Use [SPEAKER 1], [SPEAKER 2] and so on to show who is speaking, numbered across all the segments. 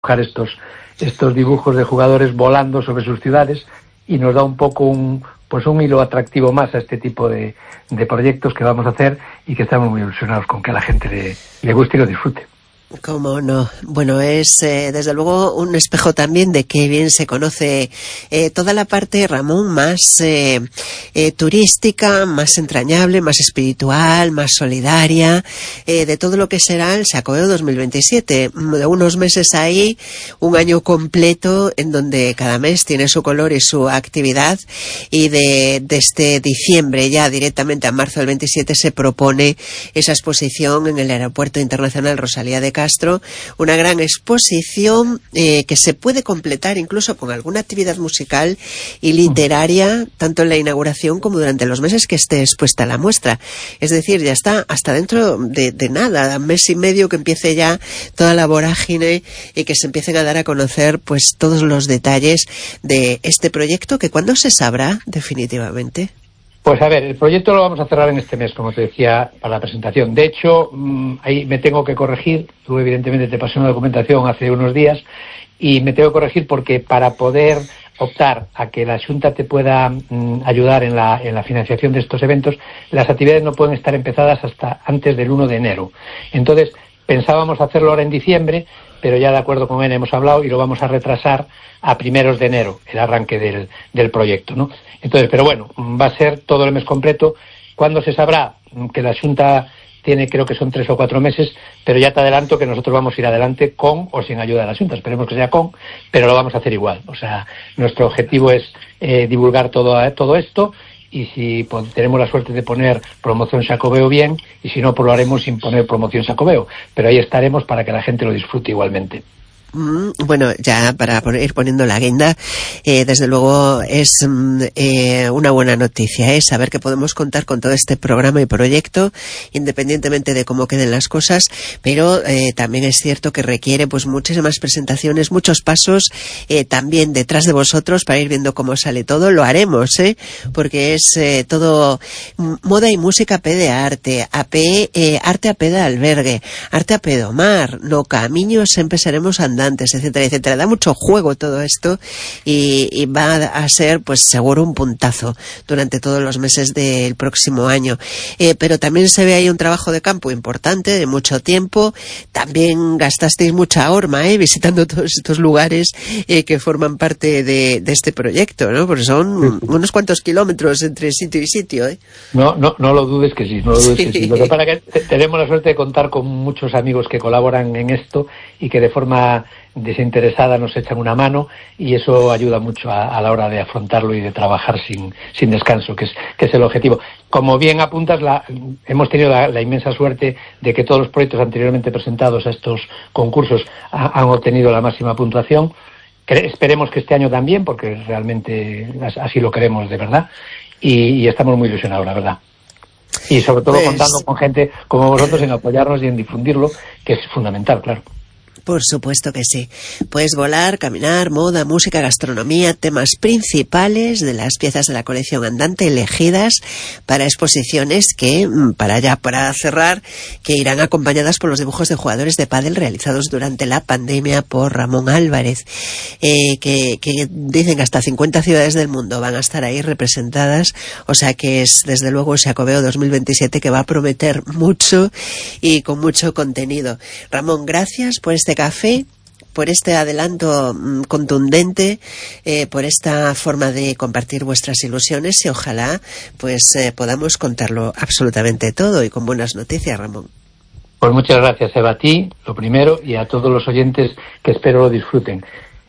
[SPEAKER 1] dibujar estos dibujos de jugadores volando sobre sus ciudades, y nos da un poco un hilo atractivo más a este tipo de proyectos que vamos a hacer, y que estamos muy ilusionados con que a la gente le guste y lo disfrute.
[SPEAKER 2] Cómo no. Bueno, es desde luego un espejo también de que bien se conoce toda la parte, Ramón, más turística, más entrañable, más espiritual, más solidaria, de todo lo que será el Xacobeo 2027. De unos meses ahí, un año completo en donde cada mes tiene su color y su actividad, y desde diciembre ya directamente a marzo del 27 se propone esa exposición en el Aeropuerto Internacional Rosalía de Castro, una gran exposición que se puede completar incluso con alguna actividad musical y literaria, tanto en la inauguración como durante los meses que esté expuesta la muestra. Es decir, ya está hasta dentro de nada, mes y medio, que empiece ya toda la vorágine y que se empiecen a dar a conocer pues todos los detalles de este proyecto, que ¿cuándo se sabrá definitivamente?
[SPEAKER 1] Pues a ver, el proyecto lo vamos a cerrar en este mes, como te decía, para la presentación. De hecho, ahí me tengo que corregir. Tú evidentemente te pasé una documentación hace unos días y me tengo que corregir porque para poder optar a que la Xunta te pueda ayudar en la financiación de estos eventos, las actividades no pueden estar empezadas hasta antes del 1 de enero. Entonces, pensábamos hacerlo ahora en diciembre, pero ya de acuerdo con él hemos hablado y lo vamos a retrasar a primeros de enero, el arranque del proyecto, ¿no? Entonces, pero bueno, va a ser todo el mes completo. ¿Cuándo se sabrá? Que la Xunta tiene, creo que son 3 o 4 meses, pero ya te adelanto que nosotros vamos a ir adelante con o sin ayuda de la Xunta. Esperemos que sea con, pero lo vamos a hacer igual. O sea, nuestro objetivo es divulgar todo esto, y si tenemos la suerte de poner promoción Xacobeo, bien, y si no, pues lo haremos sin poner promoción Xacobeo, pero ahí estaremos para que la gente lo disfrute igualmente.
[SPEAKER 2] Bueno, ya para ir poniendo la agenda, desde luego es una buena noticia, saber que podemos contar con todo este programa y proyecto, independientemente de cómo queden las cosas, pero también es cierto que requiere pues muchísimas presentaciones, muchos pasos también detrás de vosotros para ir viendo cómo sale todo. Lo haremos, porque es todo moda y música a pé de arte, arte a pé de albergue, arte a pé do mar, no camiños sempre seremos andantes, etcétera, etcétera. Da mucho juego todo esto y va a ser pues seguro un puntazo durante todos los meses del próximo año. Pero también se ve ahí un trabajo de campo importante, de mucho tiempo. También gastasteis mucha horma visitando todos estos lugares que forman parte de este proyecto, ¿no? Porque son unos cuantos kilómetros entre sitio y sitio,
[SPEAKER 1] No lo dudes que sí, no lo dudes que sí. Lo que pasa es que tenemos la suerte de contar con muchos amigos que colaboran en esto y que de forma desinteresada nos echan una mano, y eso ayuda mucho a la hora de afrontarlo y de trabajar sin descanso, que es el objetivo. Como bien apuntas, hemos tenido la inmensa suerte de que todos los proyectos anteriormente presentados a estos concursos han obtenido la máxima puntuación. Esperemos que este año también, porque realmente así lo queremos de verdad, y estamos muy ilusionados, la verdad. Y sobre todo contando con gente como vosotros en apoyarnos y en difundirlo, que es fundamental, claro.
[SPEAKER 2] Por supuesto que sí. Puedes volar, caminar, moda, música, gastronomía, temas principales de las piezas de la colección andante elegidas para exposiciones que, para cerrar, que irán acompañadas por los dibujos de jugadores de pádel realizados durante la pandemia por Ramón Álvarez, que dicen que hasta 50 ciudades del mundo van a estar ahí representadas, o sea que es desde luego Xacobeo 2027 que va a prometer mucho y con mucho contenido. Ramón, gracias por este café, por este adelanto contundente, por esta forma de compartir vuestras ilusiones, y ojalá pues podamos contarlo absolutamente todo y con buenas noticias, Ramón.
[SPEAKER 1] Pues muchas gracias, Eva, a ti, lo primero, y a todos los oyentes, que espero lo disfruten.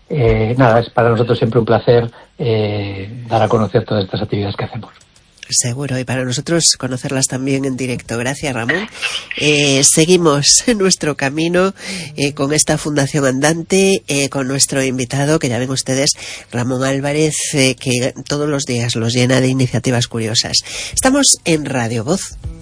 [SPEAKER 1] Es para nosotros siempre un placer dar a conocer todas estas actividades que hacemos.
[SPEAKER 2] Seguro, y para nosotros conocerlas también en directo. Gracias, Ramón. Seguimos en nuestro camino con esta Fundación Andante, con nuestro invitado, que ya ven ustedes, Ramón Álvarez, que todos los días los llena de iniciativas curiosas. Estamos en Radio Voz.